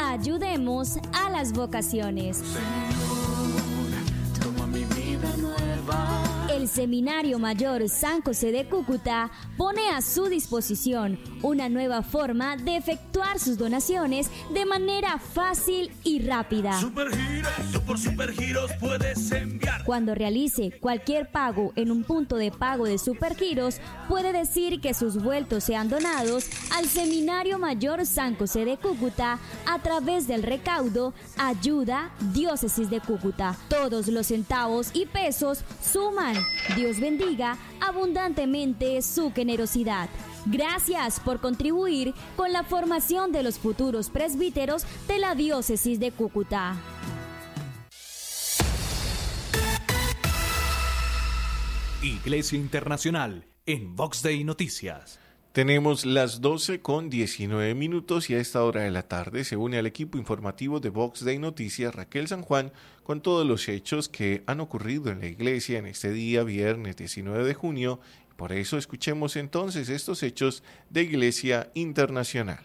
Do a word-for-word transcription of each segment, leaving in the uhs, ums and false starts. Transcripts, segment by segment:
Ayudemos a las vocaciones. Señor, toma mi vida nueva. El Seminario Mayor San José de Cúcuta pone a su disposición una nueva forma de efectuar sus donaciones de manera fácil y rápida. Supergiros, tú por Supergiros puedes enviar. Cuando realice cualquier pago en un punto de pago de Supergiros, puede decir que sus vueltos sean donados al Seminario Mayor San José de Cúcuta a través del recaudo Ayuda Diócesis de Cúcuta. Todos los centavos y pesos suman. Dios bendiga abundantemente su generosidad. Gracias por contribuir con la formación de los futuros presbíteros de la Diócesis de Cúcuta. Iglesia Internacional en Vox Day Noticias. Tenemos las doce con diecinueve minutos y a esta hora de la tarde se une al equipo informativo de Vox Day Noticias Raquel San Juan con todos los hechos que han ocurrido en la iglesia en este día viernes diecinueve de junio. Por eso escuchemos entonces estos hechos de Iglesia Internacional.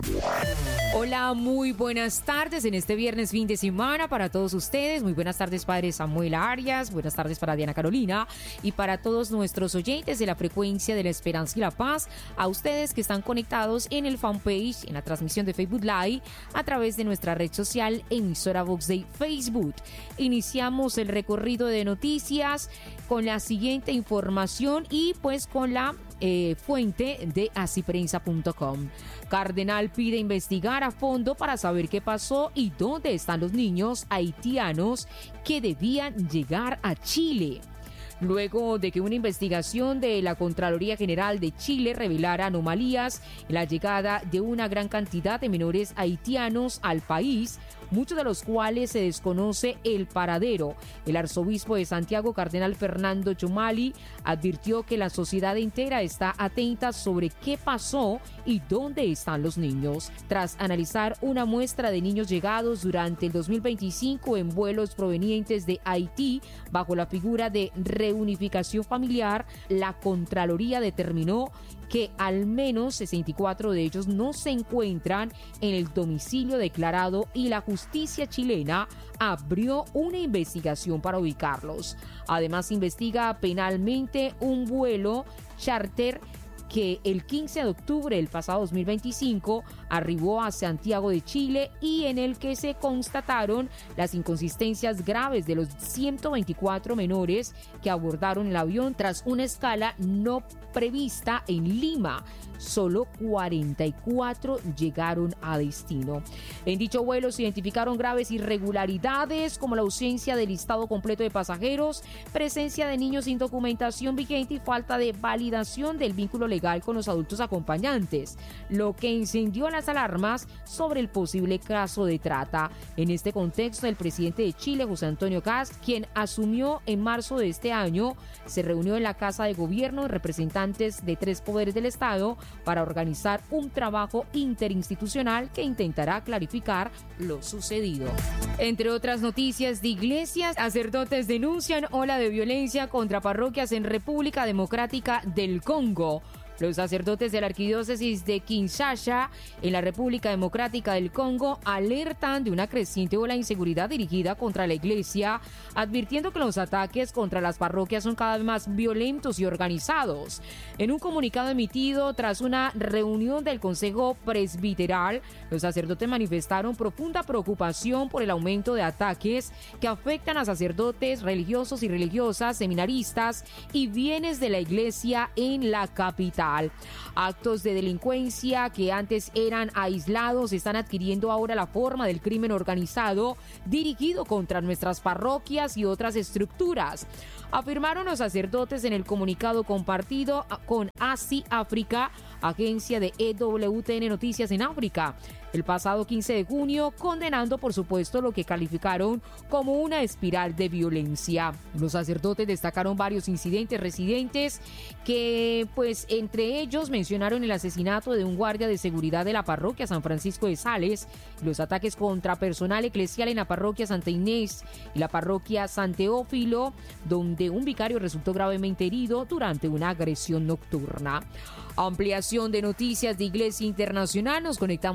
Hola, muy buenas tardes en este viernes fin de semana para todos ustedes. Muy buenas tardes, padre Samuel Arias. Buenas tardes para Diana Carolina y para todos nuestros oyentes de la frecuencia de la esperanza y la paz. A ustedes que están conectados en el fanpage, en la transmisión de Facebook Live, a través de nuestra red social emisora Vox Day Facebook. Iniciamos el recorrido de noticias con la siguiente información y pues con la eh, fuente de así prensa punto com. Cardenal pide investigar a fondo para saber qué pasó y dónde están los niños haitianos que debían llegar a Chile. Luego de que una investigación de la Contraloría General de Chile revelara anomalías en la llegada de una gran cantidad de menores haitianos al país, muchos de los cuales se desconoce el paradero, el arzobispo de Santiago, cardenal Fernando Chumali, advirtió que la sociedad entera está atenta sobre qué pasó y dónde están los niños. Tras analizar una muestra de niños llegados durante el dos mil veinticinco en vuelos provenientes de Haití bajo la figura de reunificación familiar, la Contraloría determinó que al menos sesenta y cuatro de ellos no se encuentran en el domicilio declarado y la justicia chilena abrió una investigación para ubicarlos. Además, investiga penalmente un vuelo charter que el quince de octubre del pasado dos mil veinticinco arribó a Santiago de Chile y en el que se constataron las inconsistencias graves de los ciento veinticuatro menores que abordaron el avión tras una escala no prevista en Lima. Solo cuarenta y cuatro llegaron a destino. En dicho vuelo se identificaron graves irregularidades como la ausencia del listado completo de pasajeros, presencia de niños sin documentación vigente y falta de validación del vínculo legal con los adultos acompañantes, lo que encendió las alarmas sobre el posible caso de trata. En este contexto, el presidente de Chile, José Antonio Kast, quien asumió en marzo de este año, se reunió en la Casa de Gobierno en representantes de tres poderes del Estado para organizar un trabajo interinstitucional que intentará clarificar lo sucedido. Entre otras noticias de iglesias, sacerdotes denuncian ola de violencia contra parroquias en República Democrática del Congo. Los sacerdotes de la arquidiócesis de Kinshasa, en la República Democrática del Congo, alertan de una creciente ola de inseguridad dirigida contra la iglesia, advirtiendo que los ataques contra las parroquias son cada vez más violentos y organizados. En un comunicado emitido tras una reunión del Consejo Presbiteral, los sacerdotes manifestaron profunda preocupación por el aumento de ataques que afectan a sacerdotes, religiosos y religiosas, seminaristas y bienes de la iglesia en la capital. Actos de delincuencia que antes eran aislados están adquiriendo ahora la forma del crimen organizado dirigido contra nuestras parroquias y otras estructuras, afirmaron los sacerdotes en el comunicado compartido con A S I África, agencia de E W T N Noticias en África, el pasado quince de junio, condenando por supuesto lo que calificaron como una espiral de violencia. Los sacerdotes destacaron varios incidentes residentes que pues entre ellos mencionaron el asesinato de un guardia de seguridad de la parroquia San Francisco de Sales, los ataques contra personal eclesial en la parroquia Santa Inés y la parroquia San Teófilo, donde un vicario resultó gravemente herido durante una agresión nocturna. Ampliación de noticias de Iglesia Internacional, nos conectamos de inmediato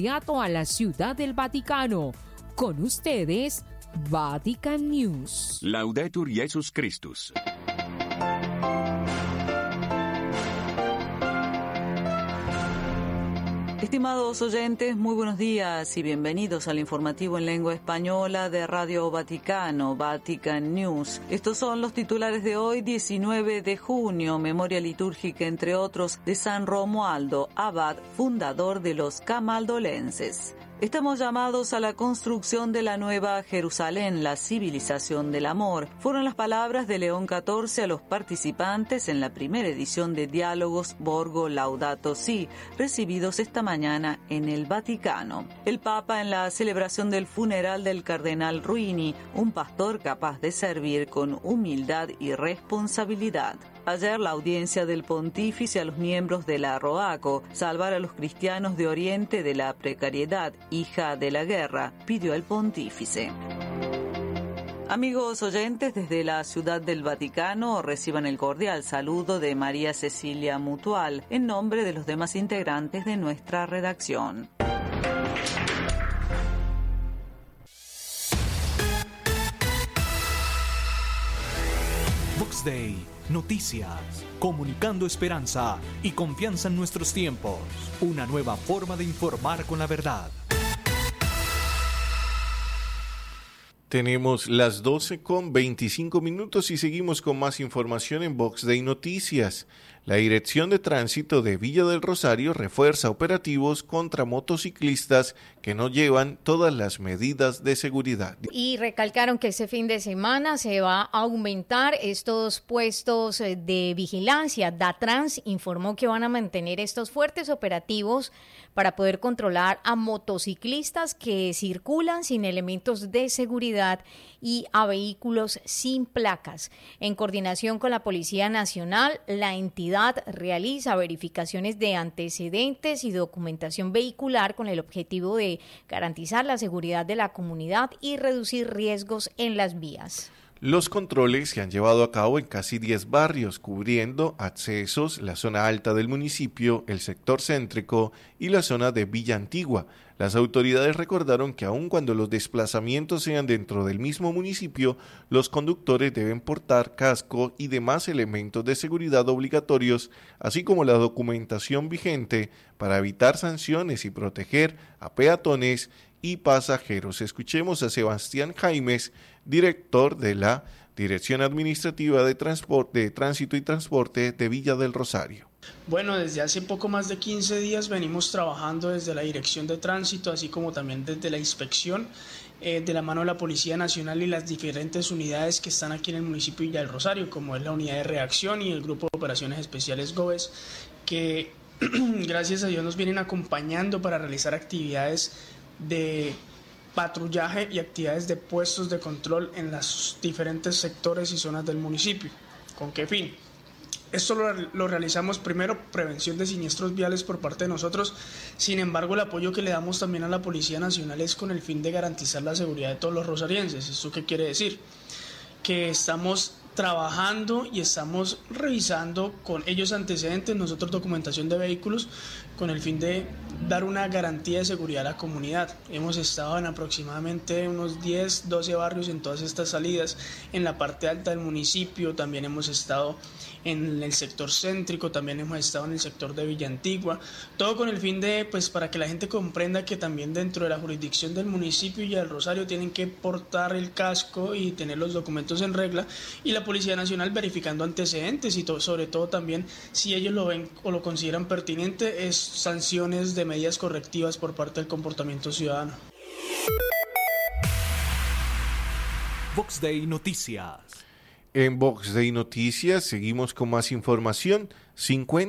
inmediato a la Ciudad del Vaticano. Con ustedes, Vatican News. Laudetur Jesus Christus. Estimados oyentes, muy buenos días y bienvenidos al informativo en lengua española de Radio Vaticano, Vatican News. Estos son los titulares de hoy, diecinueve de junio, memoria litúrgica, entre otros, de San Romualdo, abad, fundador de los camaldolenses. Estamos llamados a la construcción de la nueva Jerusalén, la civilización del amor. Fueron las palabras de León catorce a los participantes en la primera edición de Diálogos Borgo Laudato Si, recibidos esta mañana en el Vaticano. El Papa en la celebración del funeral del cardenal Ruini, un pastor capaz de servir con humildad y responsabilidad. Ayer la audiencia del pontífice a los miembros de la ROACO, salvar a los cristianos de Oriente de la precariedad, hija de la guerra, pidió el pontífice. Amigos oyentes, desde la Ciudad del Vaticano reciban el cordial saludo de María Cecilia Mutual, en nombre de los demás integrantes de nuestra redacción. Vox Day, noticias, comunicando esperanza y confianza en nuestros tiempos. Una nueva forma de informar con la verdad. Tenemos las doce con veinticinco minutos y seguimos con más información en Vox Day Noticias. La Dirección de Tránsito de Villa del Rosario refuerza operativos contra motociclistas que no llevan todas las medidas de seguridad. Y recalcaron que este fin de semana se va a aumentar estos puestos de vigilancia. Datrans informó que van a mantener estos fuertes operativos para poder controlar a motociclistas que circulan sin elementos de seguridad y a vehículos sin placas. En coordinación con la Policía Nacional, la entidad realiza verificaciones de antecedentes y documentación vehicular con el objetivo de garantizar la seguridad de la comunidad y reducir riesgos en las vías. Los controles se han llevado a cabo en casi diez barrios, cubriendo accesos, la zona alta del municipio, el sector céntrico y la zona de Villa Antigua. Las autoridades recordaron que aun cuando los desplazamientos sean dentro del mismo municipio, los conductores deben portar casco y demás elementos de seguridad obligatorios, así como la documentación vigente para evitar sanciones y proteger a peatones y pasajeros. Escuchemos a Sebastián Jaimes, director de la Dirección Administrativa de, Transporte, de Tránsito y Transporte de Villa del Rosario. Bueno, desde hace poco más de quince días venimos trabajando desde la Dirección de Tránsito, así como también desde la inspección, eh, de la mano de la Policía Nacional y las diferentes unidades que están aquí en el municipio de Villa del Rosario, como es la Unidad de Reacción y el Grupo de Operaciones Especiales GOES, que gracias a Dios nos vienen acompañando para realizar actividades de patrullaje y actividades de puestos de control en los diferentes sectores y zonas del municipio. ¿Con qué fin? Esto lo, lo realizamos primero, prevención de siniestros viales por parte de nosotros. Sin embargo, el apoyo que le damos también a la Policía Nacional es con el fin de garantizar la seguridad de todos los rosarienses. ¿Esto qué quiere decir? Que estamos trabajando y estamos revisando con ellos antecedentes, nosotros documentación de vehículos, con el fin de dar una garantía de seguridad a la comunidad. Hemos estado en aproximadamente unos diez, doce barrios en todas estas salidas, en la parte alta del municipio, también hemos estado en el sector céntrico, también hemos estado en el sector de Villa Antigua, todo con el fin de, pues, para que la gente comprenda que también dentro de la jurisdicción del municipio y del Rosario tienen que portar el casco y tener los documentos en regla, y la Policía Nacional verificando antecedentes y to- sobre todo también, si ellos lo ven o lo consideran pertinente, es sanciones de medidas correctivas por parte del comportamiento ciudadano. Vox Day Noticias. En Vox Day Noticias seguimos con más información. cincuenta